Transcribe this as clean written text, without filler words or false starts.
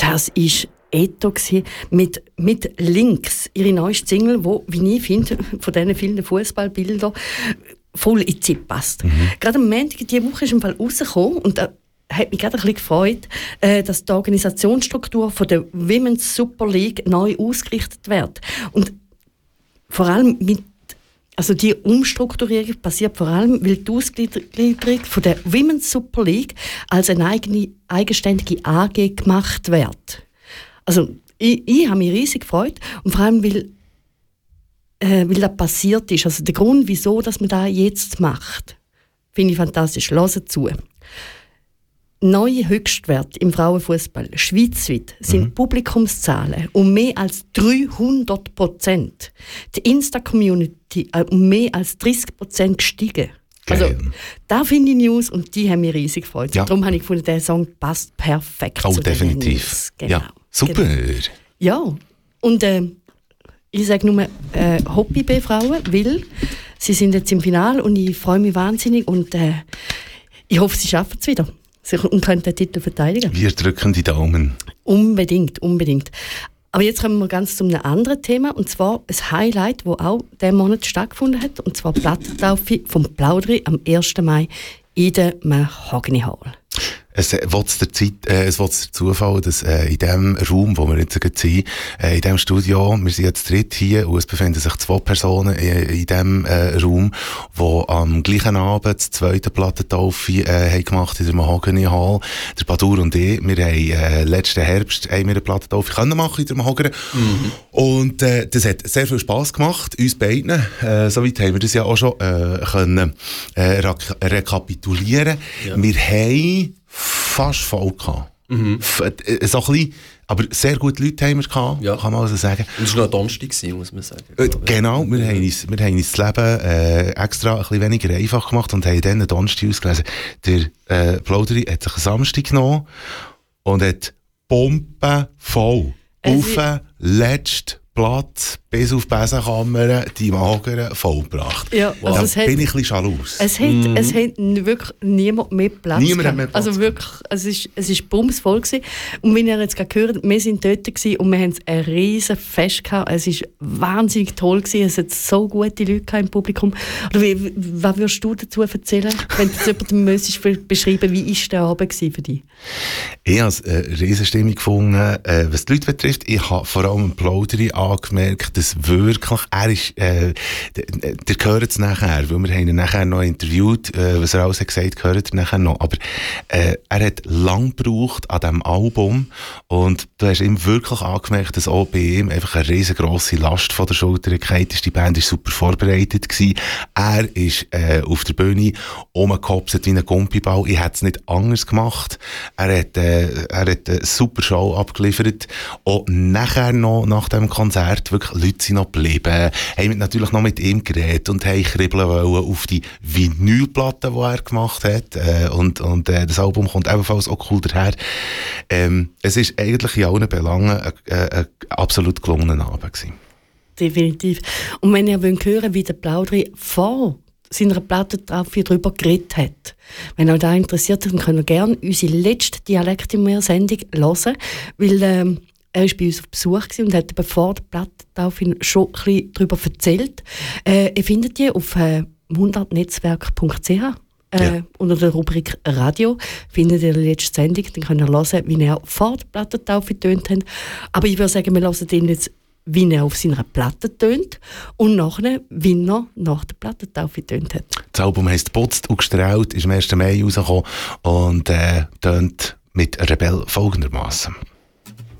Das war Eto mit Links, ihre neueste Single, wo, wie ich finde, von diesen vielen Fußballbildern voll in die Zeit passt. Gerade am Montag diese Woche ist im Fall rausgekommen und da hat mich gerade ein bisschen gefreut, dass die Organisationsstruktur von der Women's Super League neu ausgerichtet wird. Und vor allem also die Umstrukturierung passiert vor allem, weil die Ausgliederung von der Women's Super League als eine eigenständige AG gemacht wird. Also ich habe mich riesig gefreut und vor allem, weil das passiert ist. Also der Grund, wieso dass man das jetzt macht, finde ich fantastisch. Hört zu. Neue Höchstwerte im Frauenfußball schweizweit sind Publikumszahlen um mehr als 300%. Die Insta-Community um mehr als 30% gestiegen. Also, da finde ich News und die haben mich riesig gefreut. Ja. Darum habe ich gefunden, der Song passt perfekt zu definitiv. News. Genau. Ja, super. Genau. Ja, und ich sage nur Hobby-B-Frauen, weil sie sind jetzt im Finale und ich freue mich wahnsinnig und ich hoffe, sie schaffen es wieder und können den Titel verteidigen. Wir drücken die Daumen. Unbedingt. Aber jetzt kommen wir ganz zu einem anderen Thema, und zwar ein Highlight, das auch diesen Monat stattgefunden hat, und zwar die Plattentaufe vom Plaudri am 1. Mai in der Mahogany Hall. Es will der Zufall, dass in dem Raum, wo wir jetzt sind, in dem Studio, wir sind jetzt dritt hier und es befinden sich 2 Personen in dem Raum, die am gleichen Abend die zweite Plattentaufe haben gemacht in der Mahogany Hall. Der Badur und ich, wir haben letzten Herbst eine Plattentaufe können machen in der Mahogany. Und das hat sehr viel Spass gemacht, uns beiden. Soweit haben wir das ja auch schon können rekapitulieren. Ja. Wir haben fast voll gehabt. So ein bisschen, aber sehr gute Leute haben wir gehabt, ja. Kann man also sagen. Und es war noch Donnerstag, muss man sagen. Genau, wir haben uns das Leben extra ein bisschen weniger einfach gemacht und haben dann einen Donnerstag ausgelesen. Der Plaudri hat sich einen Samstag genommen und hat bombenvoll auf den letzten Platz bis auf die Besenkammer die Mahogany vollgebracht. Ja, wow. Also bin ich ein bisschen schalus. Es hat wirklich niemand mehr Platz. Niemand hat mehr Platz. Also wirklich, es ist bumsvoll gewesen. Und wenn ihr jetzt gerade gehört, wir sind dort gewesen und wir haben ein riesen Fest gehabt. Es war wahnsinnig toll gewesen. Es hat so gute Leute im Publikum. Oder was würdest du dazu erzählen, wenn du jemandem müsstest beschreiben, wie war der Abend für dich? Ich habe eine riesen Stimmung gefunden, was die Leute betrifft. Ich habe vor allem im Plaudri angemerkt, dass wirklich, er ist, der gehört es nachher, weil wir haben ihn nachher noch interviewt, was er alles hat gesagt, gehört er nachher noch. Aber er hat lang gebraucht an diesem Album und du hast ihm wirklich angemerkt, dass auch bei ihm einfach eine riesengroße Last von der Schulter gefallen ist. Die Band war super vorbereitet gewesen. Er ist auf der Bühne rumgehopst wie ein Gumpiball. Ich hätte es nicht anders gemacht. Er hat eine super Show abgeliefert. Auch nachher noch, nach dem Konzert, wirklich Leute sind noch geblieben, haben natürlich noch mit ihm geredet und haben kribbeln wollen auf die Vinylplatte, die er gemacht hat. Und das Album kommt ebenfalls auch cool daher. Es ist eigentlich in allen Belangen ein absolut gelungener Abend gewesen. Definitiv. Und wenn ihr hören wollt, wie der Plaudri vor seiner Plattentaufe darüber geredet hat, wenn euch das interessiert, dann könnt ihr gerne unsere letzte Dialekt-Sendung hören, weil er war bei uns auf Besuch und hat bevor der Plattentaufe schon ein bisschen darüber erzählt. Ihr findet die auf 100netzwerk.ch. Unter der Rubrik Radio findet ihr die letzte Sendung. Dann könnt ihr hören, wie er vor der Plattentaufe getönt hat. Aber ich würde sagen, wir hören ihn jetzt, wie er auf seiner Platte tönt und nachher, wie er nach der Plattentaufe tönt hat. Das Album heisst «Putzt und gestrahlt», ist am 1. Mai rausgekommen und tönt mit Rebell folgendermaßen.